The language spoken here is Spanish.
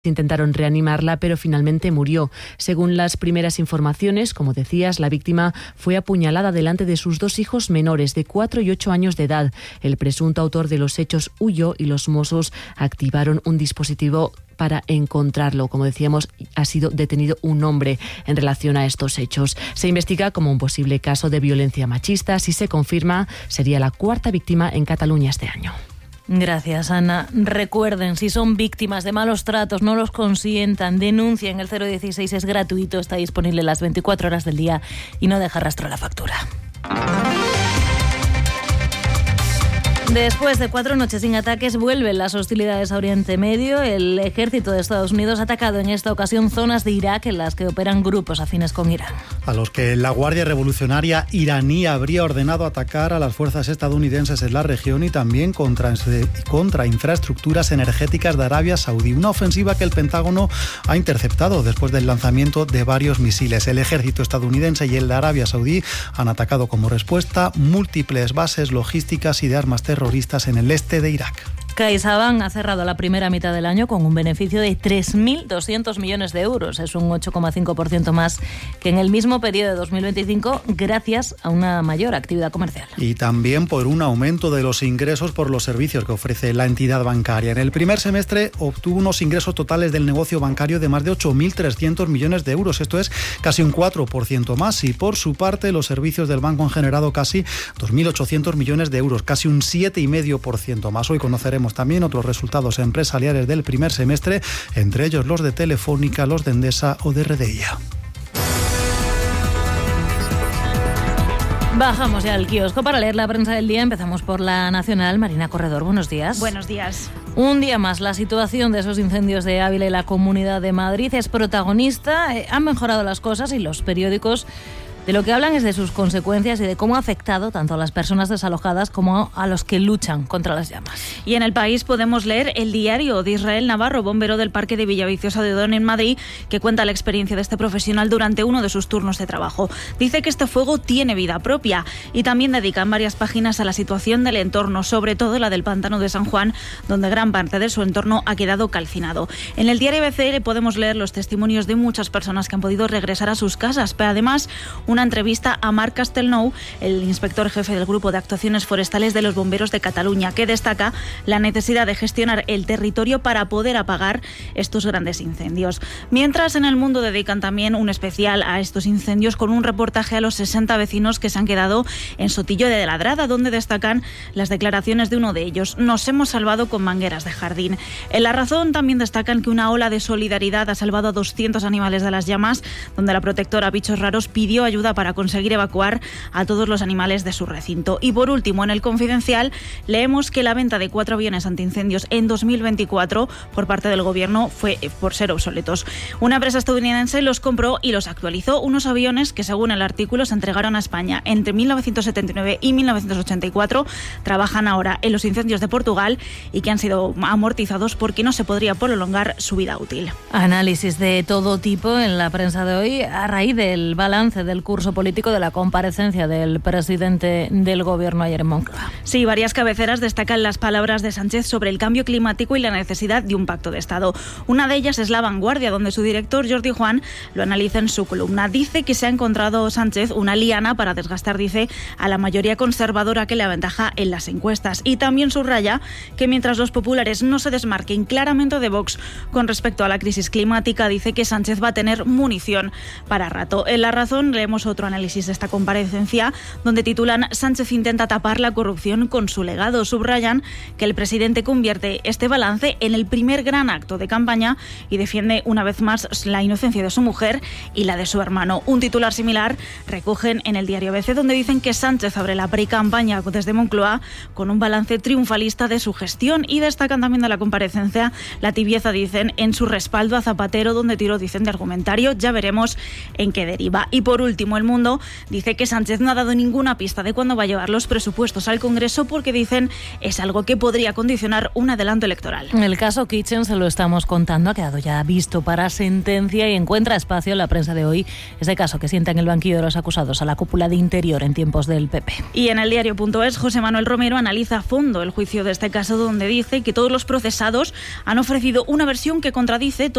Intentaron reanimarla, pero finalmente murió. Según las primeras informaciones, como decías, la víctima fue apuñalada delante de sus dos hijos menores de 4 y 8 años de edad. El presunto autor de los hechos huyó y los Mossos activaron un dispositivo para encontrarlo. Como decíamos, ha sido detenido un hombre en relación a estos hechos. Se investiga como un posible caso de violencia machista. Si se confirma, sería la cuarta víctima en Cataluña este año. Gracias, Ana. Recuerden, si son víctimas de malos tratos, no los consientan, denuncien. El 016 es gratuito, está disponible las 24 horas del día y no deja rastro a la factura. Después de 4 noches sin ataques, vuelven las hostilidades a Oriente Medio. El ejército de Estados Unidos ha atacado en esta ocasión zonas de Irak en las que operan grupos afines con Irán. A los que la Guardia Revolucionaria iraní habría ordenado atacar a las fuerzas estadounidenses en la región y también contra infraestructuras energéticas de Arabia Saudí. Una ofensiva que el Pentágono ha interceptado después del lanzamiento de varios misiles. El ejército estadounidense y el de Arabia Saudí han atacado como respuesta múltiples bases logísticas y de armas terroristas en el este de Irak. CaixaBank ha cerrado la primera mitad del año con un beneficio de 3.200 millones de euros. Es un 8,5% más que en el mismo periodo de 2025, gracias a una mayor actividad comercial. Y también por un aumento de los ingresos por los servicios que ofrece la entidad bancaria. En el primer semestre obtuvo unos ingresos totales del negocio bancario de más de 8.300 millones de euros. Esto es casi un 4% más. Y por su parte, los servicios del banco han generado casi 2.800 millones de euros, casi un 7,5% más. Hoy conoceremos también otros resultados empresariales del primer semestre, entre ellos los de Telefónica, los de Endesa o de Redeia. Bajamos ya al kiosco para leer la prensa del día. Empezamos por La Nacional. Marina Corredor, buenos días. Buenos días. Un día más, la situación de esos incendios de Ávila y la Comunidad de Madrid es protagonista. Han mejorado las cosas y los periódicos de lo que hablan es de sus consecuencias y de cómo ha afectado tanto a las personas desalojadas como a los que luchan contra las llamas. Y en El País podemos leer el diario de Israel Navarro, bombero del Parque de Villaviciosa de Odón en Madrid, que cuenta la experiencia de este profesional durante uno de sus turnos de trabajo. Dice que este fuego tiene vida propia y también dedican varias páginas a la situación del entorno, sobre todo la del pantano de San Juan, donde gran parte de su entorno ha quedado calcinado. En el diario ABC podemos leer los testimonios de muchas personas que han podido regresar a sus casas, pero además una entrevista a Marc Castelnou, el inspector jefe del Grupo de Actuaciones Forestales de los Bomberos de Cataluña, que destaca la necesidad de gestionar el territorio para poder apagar estos grandes incendios. Mientras, en El Mundo dedican también un especial a estos incendios con un reportaje a los 60 vecinos que se han quedado en Sotillo de Ladrada, donde destacan las declaraciones de uno de ellos: nos hemos salvado con mangueras de jardín. En La Razón también destacan que una ola de solidaridad ha salvado a 200 animales de las llamas, donde la protectora Bichos Raros pidió ayuda para conseguir evacuar a todos los animales de su recinto. Y por último, en El Confidencial leemos que la venta de 4 aviones antiincendios en 2024 por parte del gobierno fue por ser obsoletos. Una empresa estadounidense los compró y los actualizó, unos aviones que, según el artículo, se entregaron a España entre 1979 y 1984. Trabajan ahora en los incendios de Portugal y que han sido amortizados porque no se podría prolongar su vida útil. Análisis de todo tipo en la prensa de hoy a raíz del balance del curso político de la comparecencia del presidente del gobierno ayer en Moncloa. Sí, varias cabeceras destacan las palabras de Sánchez sobre el cambio climático y la necesidad de un pacto de Estado. Una de ellas es La Vanguardia, donde su director Jordi Juan lo analiza en su columna. Dice que se ha encontrado Sánchez una liana para desgastar, dice, a la mayoría conservadora que le aventaja en las encuestas. Y también subraya que mientras los populares no se desmarquen claramente de Vox con respecto a la crisis climática, dice que Sánchez va a tener munición para rato. En La Razón leemos otro análisis de esta comparecencia, donde titulan: Sánchez intenta tapar la corrupción con su legado. Subrayan que el presidente convierte este balance en el primer gran acto de campaña y defiende una vez más la inocencia de su mujer y la de su hermano. Un titular similar recogen en el diario ABC, donde dicen que Sánchez abre la pre-campaña desde Moncloa con un balance triunfalista de su gestión y destacan también de la comparecencia la tibieza, dicen, en su respaldo a Zapatero, donde tiró, dicen, de argumentario. Ya veremos en qué deriva. Y por último, último El Mundo dice que Sánchez no ha dado ninguna pista de cuándo va a llevar los presupuestos al Congreso porque dicen es algo que podría condicionar un adelanto electoral. El caso Kitchen, se lo estamos contando, ha quedado ya visto para sentencia y encuentra espacio en la prensa de hoy ese caso que sienta en el banquillo de los acusados a la cúpula de Interior en tiempos del PP. Y en el diario.es, José Manuel Romero analiza a fondo el juicio de este caso, donde dice que todos los procesados han ofrecido una versión que contradice